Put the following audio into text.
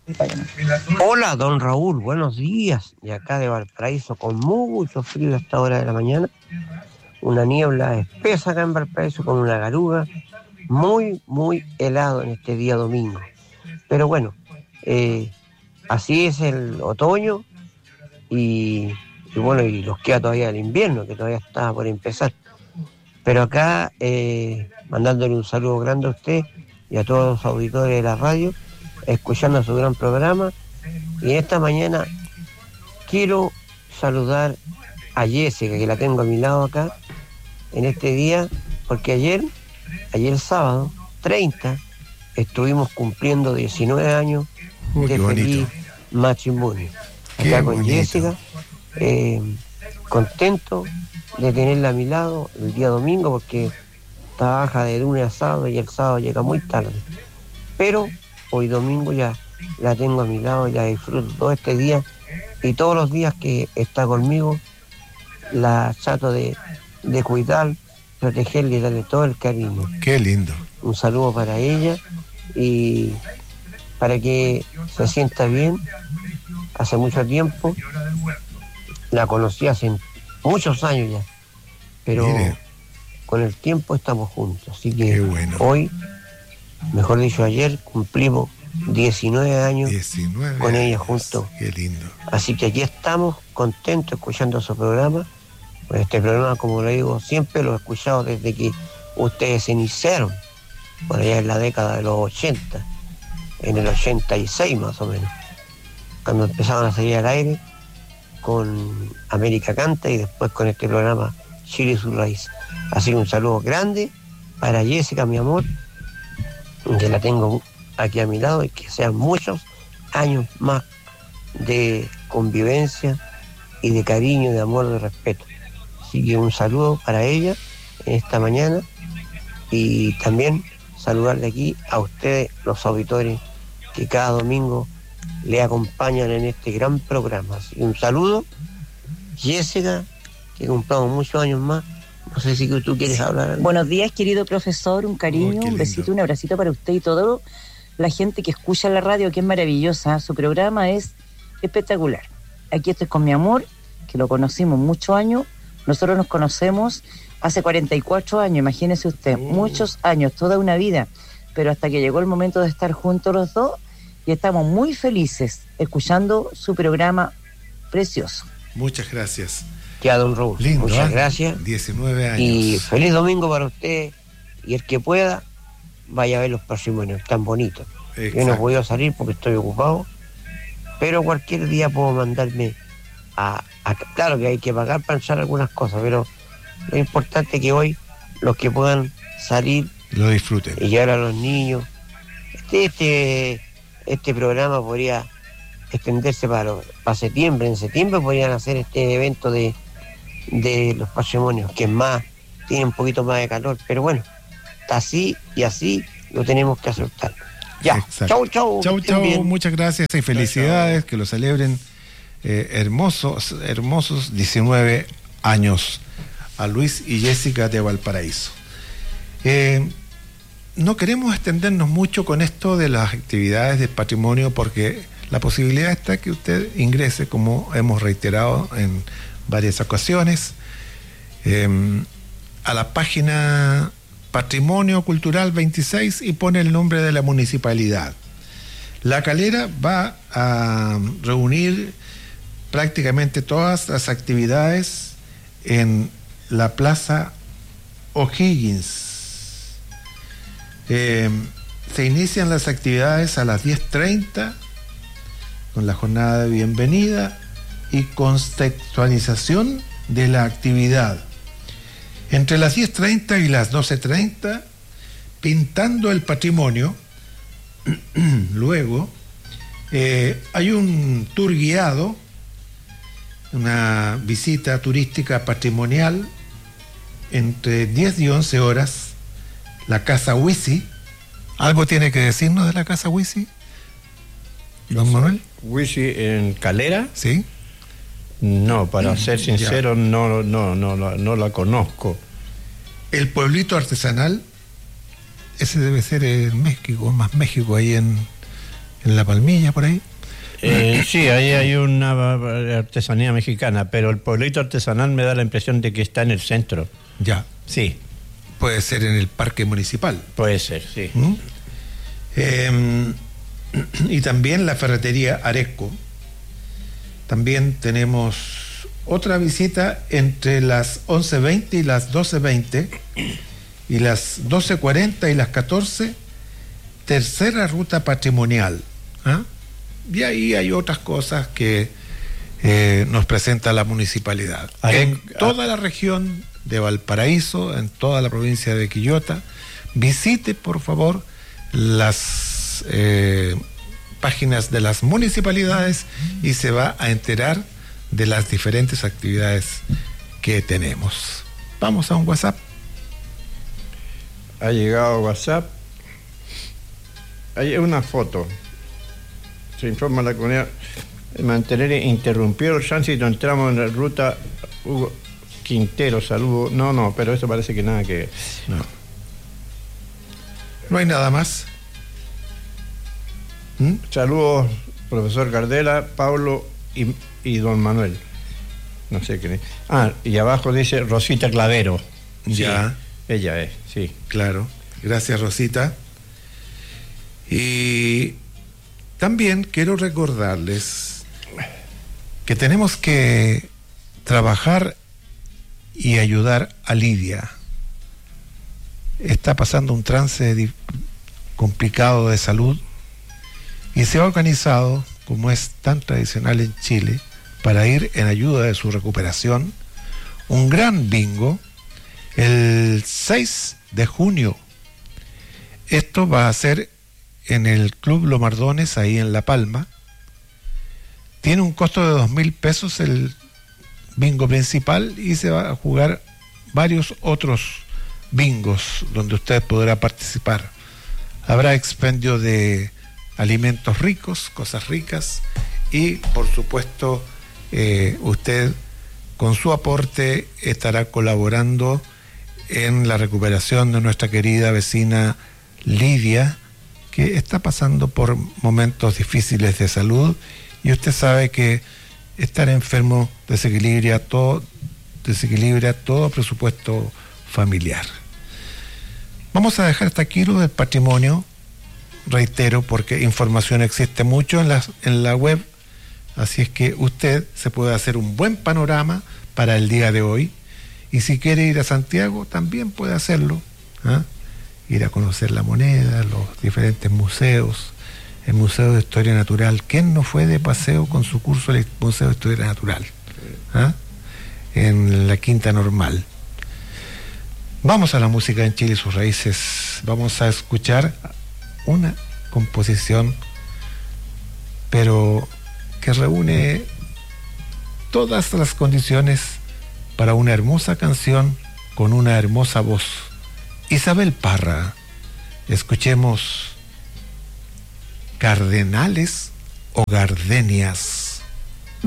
Hola, don Raúl, buenos días. Y acá de Valparaíso, con mucho frío a esta hora de la mañana. Una niebla espesa acá en Valparaíso, con una garuga. Muy, muy helado en este día domingo. Pero bueno, así es el otoño y bueno, y nos queda todavía el invierno, que todavía está por empezar. Pero acá, mandándole un saludo grande a usted y a todos los auditores de la radio, escuchando su gran programa. Y esta mañana quiero saludar a Jessica, que la tengo a mi lado acá, en este día, porque ayer sábado, 30, estuvimos cumpliendo 19 años de feliz matrimonio. Acá con Jessica, contento de tenerla a mi lado el día domingo, porque trabaja de lunes a sábado y el sábado llega muy tarde. Pero hoy domingo ya la tengo a mi lado, ya disfruto todo este día y todos los días que está conmigo, la trato de cuidar, protegerle y darle todo el cariño. Qué lindo. Un saludo para ella y para que se sienta bien. Hace mucho tiempo, la conocí hace muchos años ya, pero mire, con el tiempo estamos juntos, así que bueno. Hoy, mejor dicho ayer, cumplimos 19 años con ella juntos. Qué lindo. Así que aquí estamos contentos escuchando su programa. Pues este programa, como le digo, siempre lo he escuchado desde que ustedes se iniciaron, por allá en la década de los 80, en el 86 más o menos, cuando empezaban a salir al aire con América Canta y después con este programa Chile y su raíz. Así que un saludo grande para Jessica, mi amor, que la tengo aquí a mi lado, y que sean muchos años más de convivencia y de cariño, de amor, de respeto. Así que un saludo para ella en esta mañana y también saludarle aquí a ustedes, los auditores que cada domingo le acompañan en este gran programa. Así que un saludo, Jessica, que cumplamos muchos años más. No sé si tú quieres hablar. Buenos días, querido profesor, un cariño, un besito, un abracito para usted y toda la gente que escucha la radio, que es maravillosa. Su programa es espectacular. Aquí estoy con mi amor, que lo conocimos muchos años. Nosotros nos conocemos hace 44 años, imagínese usted, muchos años, toda una vida. Pero hasta que llegó el momento de estar juntos los dos, y estamos muy felices escuchando su programa precioso. Muchas gracias. Ya, don Raúl, lindo, muchas gracias. 19 años. Y feliz domingo para usted. Y el que pueda, vaya a ver los patrimonios tan bonitos. Exacto. Yo no he podido salir porque estoy ocupado, pero cualquier día puedo mandarme a claro que hay que pagar para echar algunas cosas, pero lo importante es que hoy los que puedan salir lo disfruten y llevar a los niños. Este programa podría extenderse para septiembre. En septiembre podrían hacer este evento de los patrimonios, que es más, tiene un poquito más de calor, pero bueno, está así y así lo tenemos que aceptar. Ya, chau, muchas gracias y felicidades, que lo celebren hermosos 19 años a Luis y Jessica de Valparaíso. No queremos extendernos mucho con esto de las actividades del patrimonio, porque la posibilidad está que usted ingrese, como hemos reiterado en varias ocasiones, a la página Patrimonio Cultural 26 y pone el nombre de la municipalidad. La Calera va a reunir prácticamente todas las actividades en la Plaza O'Higgins. Se inician las actividades a las 10:30 con la jornada de bienvenida y contextualización de la actividad. Entre las 10:30 y las 12:30, pintando el patrimonio. Luego hay un tour guiado, una visita turística patrimonial entre 10 y 11 horas, la Casa Huisi. ¿Algo tiene que decirnos de la Casa Huisi, don Manuel? Huisi en Calera. Sí. No, para ser sincero, no la conozco. El pueblito artesanal, ese debe ser en México, más México, ahí en en La Palmilla, por ahí. Sí, ahí hay una artesanía mexicana, pero el pueblito artesanal me da la impresión de que está en el centro. Ya. Sí. Puede ser en el parque municipal. Puede ser, sí. Y también la ferretería Aresco. También tenemos otra visita entre las 11:20 y las 12:20 y las 12:40 y las 14, tercera ruta patrimonial. Y ahí hay otras cosas que nos presenta la municipalidad. En toda la región de Valparaíso, en toda la provincia de Quillota, visite por favor las páginas de las municipalidades y se va a enterar de las diferentes actividades que tenemos. Vamos a un WhatsApp. Ha llegado WhatsApp. Hay una foto. Se informa la comunidad. Mantener interrumpido el tránsito. Entramos en la ruta Hugo Quintero. Saludo. No, pero eso parece que nada que... No hay nada más. Saludos, profesor Gardela, Pablo y don Manuel. No sé qué. Y abajo dice Rosita Clavero. Ya. Sí, ella es, sí. Claro. Gracias, Rosita. Y también quiero recordarles que tenemos que trabajar y ayudar a Lidia. Está pasando un trance complicado de salud y se ha organizado, como es tan tradicional en Chile, para ir en ayuda de su recuperación, un gran bingo el 6 de junio. Esto va a ser en el Club Lomardones, ahí en La Palma. Tiene un costo de 2.000 pesos el bingo principal y se va a jugar varios otros bingos donde usted podrá participar. Habrá expendio de alimentos ricos, cosas ricas y por supuesto usted con su aporte estará colaborando en la recuperación de nuestra querida vecina Lidia, que está pasando por momentos difíciles de salud y usted sabe que estar enfermo desequilibra todo presupuesto familiar. Vamos a dejar hasta aquí lo del patrimonio, reitero, porque información existe mucho en la web, así es que usted se puede hacer un buen panorama para el día de hoy, y si quiere ir a Santiago también puede hacerlo, ir a conocer la moneda, los diferentes museos, el Museo de Historia Natural. ¿Quién no fue de paseo con su curso del Museo de Historia Natural? En la Quinta Normal. Vamos a la música en Chile y sus raíces. Vamos a escuchar una composición, pero que reúne todas las condiciones para una hermosa canción con una hermosa voz. Isabel Parra. Escuchemos Cardenales o Gardenias.